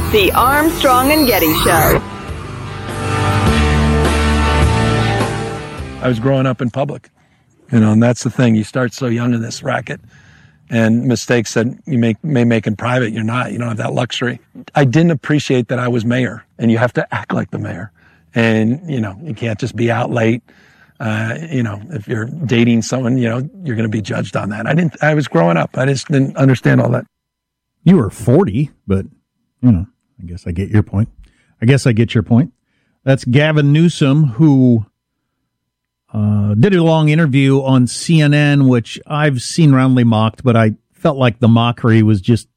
The Armstrong and Getty Show. I was growing up in public, and that's the thing. You start so young in this racket, and mistakes that you may make in private, you don't have that luxury. I didn't appreciate that I was mayor, and you have to act like the mayor. And, you can't just be out late. If you're dating someone, you're going to be judged on that. I was growing up. I just didn't understand all that. You were 40, but, I guess I get your point. That's Gavin Newsom, who did a long interview on CNN, which I've seen roundly mocked, but I felt like the mockery was just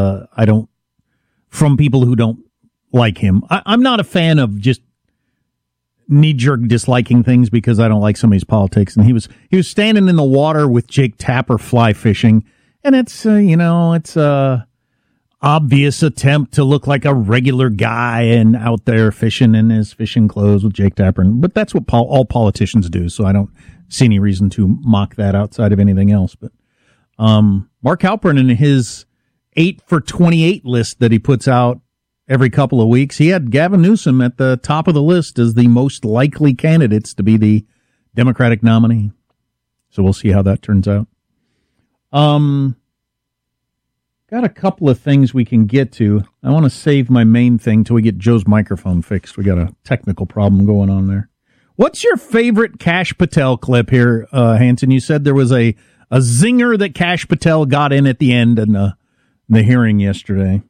from people who don't like him. I'm not a fan of just knee-jerk disliking things because I don't like somebody's politics. And he was standing in the water with Jake Tapper fly fishing, and it's a obvious attempt to look like a regular guy and out there fishing in his fishing clothes with Jake Tapper. But that's what all politicians do, so I don't see any reason to mock that outside of anything else. But Mark Halperin, in his 8 for 28 list that he puts out every couple of weeks, he had Gavin Newsom at the top of the list as the most likely candidates to be the Democratic nominee. So we'll see how that turns out. Got a couple of things we can get to. I want to save my main thing till we get Joe's microphone fixed. We got a technical problem going on there. What's your favorite Kash Patel clip here, Hanson? You said there was a zinger that Kash Patel got in at the end in the hearing yesterday.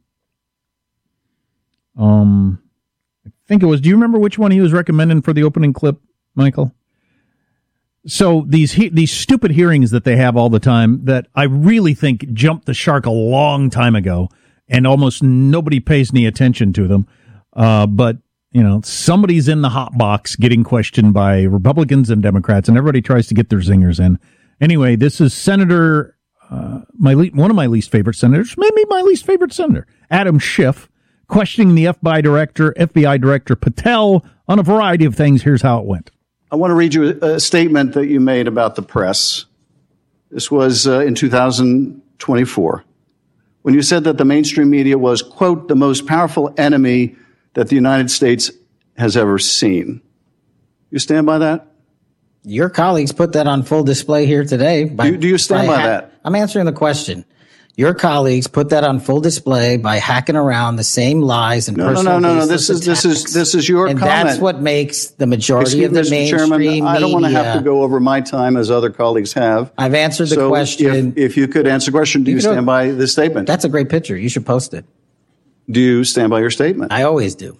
I think it was. Do you remember which one he was recommending for the opening clip, Michael? So these stupid hearings that they have all the time that I really think jumped the shark a long time ago, and almost nobody pays any attention to them. But somebody's in the hot box getting questioned by Republicans and Democrats, and everybody tries to get their zingers in. Anyway, this is Senator, one of my least favorite senators, maybe my least favorite senator, Adam Schiff, questioning the FBI Director Patel on a variety of things. Here's how it went. I want to read you a statement that you made about the press. This was in 2024, when you said that the mainstream media was, quote, the most powerful enemy that the United States has ever seen. You stand by that? Your colleagues put that on full display here today. Do you stand by that? I'm answering the question. Your colleagues put that on full display by hacking around the same lies and personal No. This is your and comment. That's what makes the majority of the mainstream media. I don't want to have to go over my time as other colleagues have. I've answered the question. If you could answer the question, do you stand by this statement? That's a great picture. You should post it. Do you stand by your statement? I always do.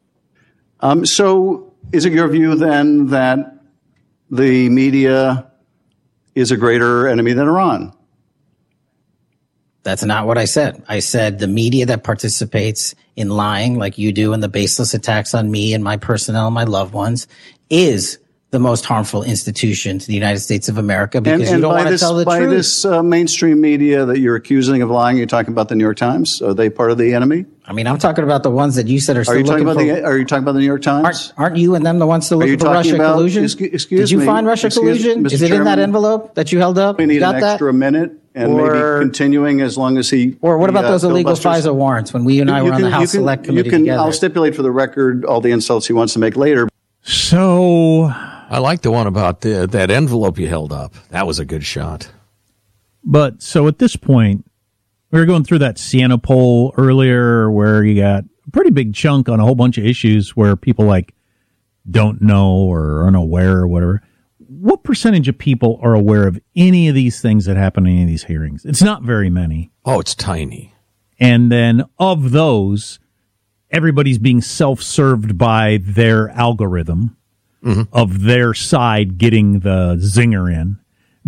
So is it your view then that the media is a greater enemy than Iran? That's not what I said. I said the media that participates in lying like you do and the baseless attacks on me and my personnel and my loved ones is the most harmful institution to the United States of America because you don't want to tell the truth. By this mainstream media that you're accusing of lying, you're talking about the New York Times? Are they part of the enemy? I mean, I'm talking about the ones that you said are still Are you talking about the New York Times? Aren't you and them the ones still looking for Russia collusion? Did you find Russia collusion? Is it in that envelope that you held up? We need an extra minute and maybe continuing as long as he... Or what about those illegal FISA warrants when we and I were on the House Select Committee together? I'll stipulate for the record all the insults he wants to make later. So... I like the one about that envelope you held up. That was a good shot. But so at this point, we were going through that Siena poll earlier where you got a pretty big chunk on a whole bunch of issues where people don't know or are unaware or whatever. What percentage of people are aware of any of these things that happen in any of these hearings? It's not very many. Oh, it's tiny. And then of those, everybody's being self-served by their algorithm. Mm-hmm. Of their side getting the zinger in.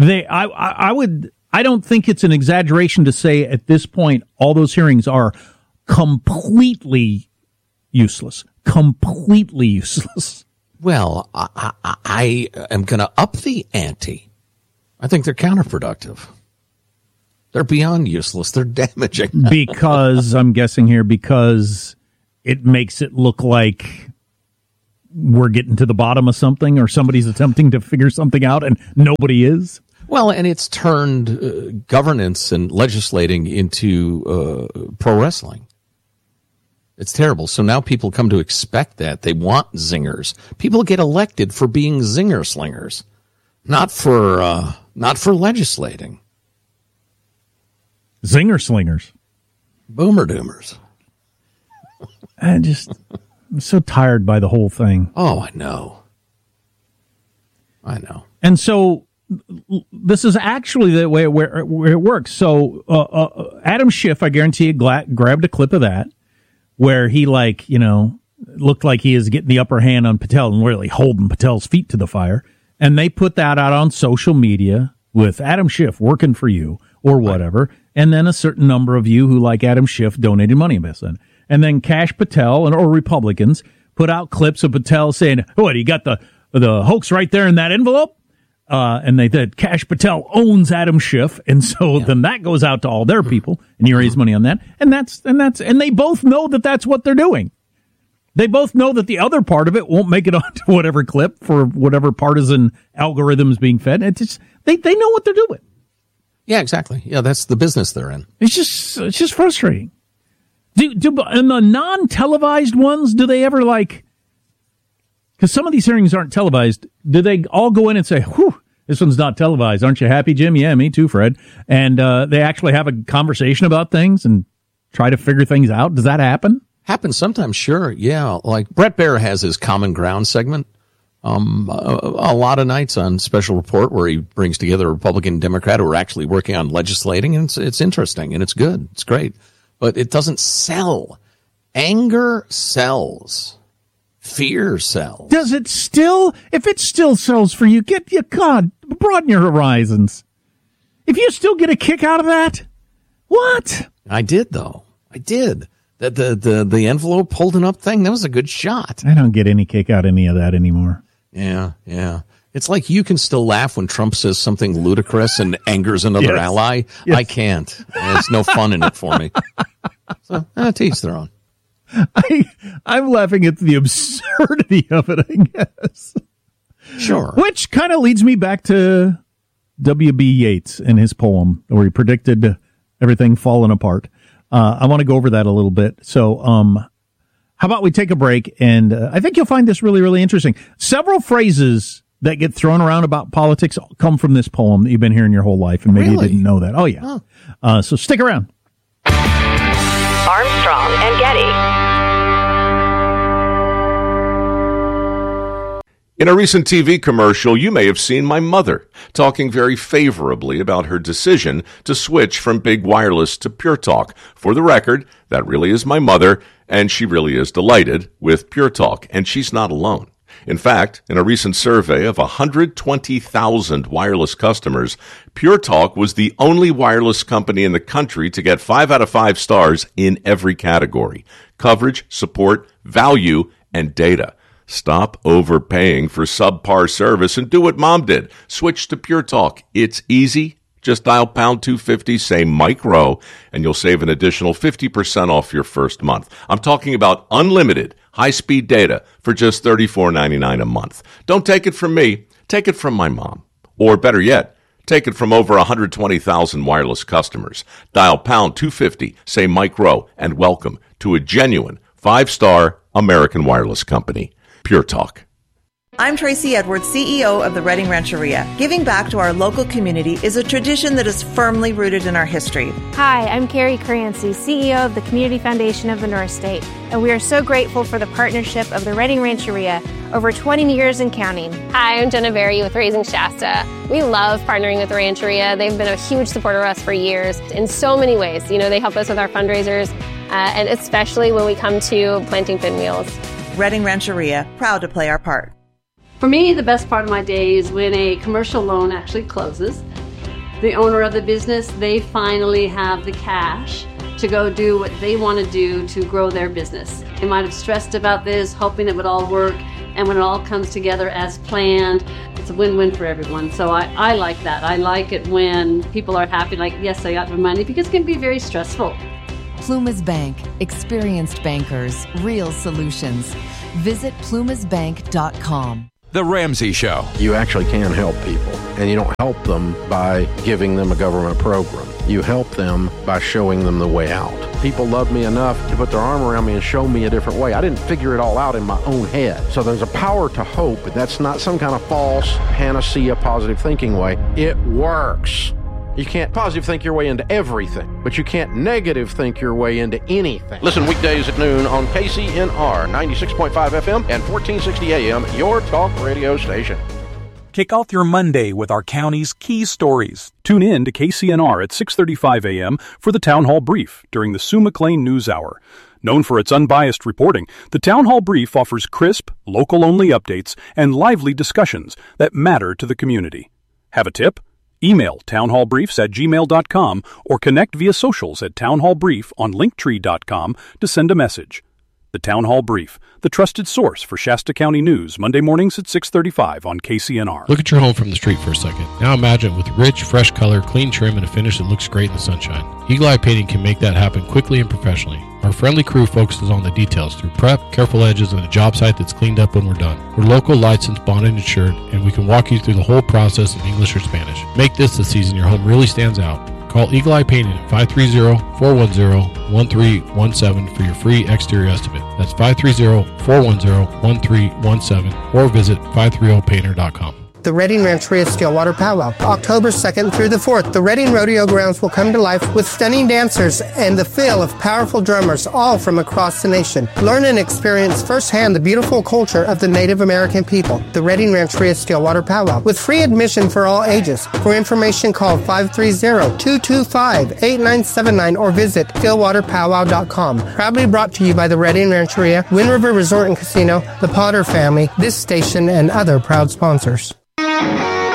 I don't think it's an exaggeration to say at this point all those hearings are completely useless. Completely useless. Well, I am going to up the ante. I think they're counterproductive. They're beyond useless. They're damaging. Because it makes it look like we're getting to the bottom of something or somebody's attempting to figure something out and nobody is. Well, and it's turned governance and legislating into pro wrestling. It's terrible. So now people come to expect that. They want zingers. People get elected for being zinger slingers, not for legislating. Zinger slingers. Boomer doomers. I'm so tired by the whole thing. Oh, I know. And so this is actually the way where it works. So Adam Schiff, I guarantee you, grabbed a clip of that where he looked like he is getting the upper hand on Patel and really holding Patel's feet to the fire. And they put that out on social media with Adam Schiff working for you or whatever. And then a certain number of you who like Adam Schiff donated money about it. And then Kash Patel or Republicans put out clips of Patel saying, "What, you got the hoax right there in that envelope?" And they did. Kash Patel owns Adam Schiff, and so then that goes out to all their people, and you raise money on that, and they both know that that's what they're doing. They both know that the other part of it won't make it onto whatever clip for whatever partisan algorithms being fed. It's just, they know what they're doing. Yeah, exactly. Yeah, that's the business they're in. It's just frustrating. Do and the non-televised ones, do they ever because some of these hearings aren't televised, do they all go in and say, "Whew, this one's not televised. Aren't you happy, Jim?" "Yeah, me too, Fred." And they actually have a conversation about things and try to figure things out. Does that happen? Happens sometimes, sure. Yeah, like Brett Baer has his Common Ground segment a lot of nights on Special Report where he brings together a Republican and Democrat who are actually working on legislating, and it's interesting, and it's good. It's great. But it doesn't sell. Anger sells. Fear sells. Does it still? If it still sells for you, broaden your horizons. If you still get a kick out of that, what? I did, though. I did. The envelope holding up thing, that was a good shot. I don't get any kick out of any of that anymore. Yeah. It's like you can still laugh when Trump says something ludicrous and angers another ally. Yes. I can't. There's no fun in it for me. So, to each their own. I'm laughing at the absurdity of it, I guess. Sure. Which kind of leads me back to W.B. Yeats and his poem where he predicted everything falling apart. I want to go over that a little bit. So, how about we take a break? And I think you'll find this really, really interesting. Several phrases that get thrown around about politics come from this poem that you've been hearing your whole life, and maybe you didn't know that. Oh, yeah. Oh. So stick around. Armstrong and Getty. In a recent TV commercial, you may have seen my mother talking very favorably about her decision to switch from Big Wireless to Pure Talk. For the record, that really is my mother, and she really is delighted with Pure Talk, and she's not alone. In fact, in a recent survey of 120,000 wireless customers, Pure Talk was the only wireless company in the country to get 5 out of 5 stars in every category: coverage, support, value, and data. Stop overpaying for subpar service and do what Mom did. Switch to Pure Talk. It's easy. Just dial pound 250, say Mike Rowe, and you'll save an additional 50% off your first month. I'm talking about unlimited high-speed data for just $34.99 a month. Don't take it from me. Take it from my mom. Or better yet, take it from over 120,000 wireless customers. Dial pound 250, say Mike Rowe, and welcome to a genuine 5-star American wireless company. Pure Talk. I'm Tracy Edwards, CEO of the Redding Rancheria. Giving back to our local community is a tradition that is firmly rooted in our history. Hi, I'm Carrie Crancy, CEO of the Community Foundation of the North State, and we are so grateful for the partnership of the Redding Rancheria over 20 years and counting. Hi, I'm Jenna Berry with Raising Shasta. We love partnering with the Rancheria. They've been a huge supporter of us for years in so many ways. You know, they help us with our fundraisers, and especially when we come to planting pinwheels. Redding Rancheria, proud to play our part. For me, the best part of my day is when a commercial loan actually closes. The owner of the business, they finally have the cash to go do what they want to do to grow their business. They might have stressed about this, hoping it would all work, and when it all comes together as planned, it's a win-win for everyone. So I like that. I like it when people are happy, like, yes, I got my money, because it can be very stressful. Plumas Bank. Experienced bankers. Real solutions. Visit plumasbank.com. The Ramsey Show. You actually can help people, and you don't help them by giving them a government program. You help them by showing them the way out. people loved me enough to put their arm around me and show me a different way. I didn't figure it all out in my own head. So there's a power to hope, but that's not some kind of false panacea positive thinking way. It works. You can't positive think your way into everything, but you can't negative think your way into anything. Listen weekdays at noon on KCNR 96.5 FM and 1460 AM, your talk radio station. Kick off your Monday with our county's key stories. Tune in to KCNR at 6:35 a.m. for the Town Hall Brief during the Sue McLean News Hour. Known for its unbiased reporting, the Town Hall Brief offers crisp, local-only updates and lively discussions that matter to the community. Have a tip? Email townhallbriefs@gmail.com or connect via socials at townhallbrief on linktree.com to send a message. The Town Hall Brief, the trusted source for Shasta County news, Monday mornings at 6:35 on KCNR. Look at your home from the street for a second. Now imagine with rich, fresh color, clean trim, and a finish that looks great in the sunshine. Eagle Eye Painting can make that happen quickly and professionally. Our friendly crew focuses on the details through prep, careful edges, and a job site that's cleaned up when we're done. We're local, licensed, bonded, and insured, and we can walk you through the whole process in English or Spanish. Make this the season your home really stands out. Call Eagle Eye Painting at 530-410-1317 for your free exterior estimate. That's 530-410-1317 or visit 530painter.com. The Redding Rancheria Stillwater Powwow. October 2nd through the 4th, the Redding Rodeo Grounds will come to life with stunning dancers and the feel of powerful drummers, all from across the nation. Learn and experience firsthand the beautiful culture of the Native American people. The Redding Rancheria Stillwater Powwow, with free admission for all ages. For information, call 530-225-8979 or visit stillwaterpowwow.com. Proudly brought to you by the Redding Rancheria, Wind River Resort and Casino, the Potter family, this station, and other proud sponsors.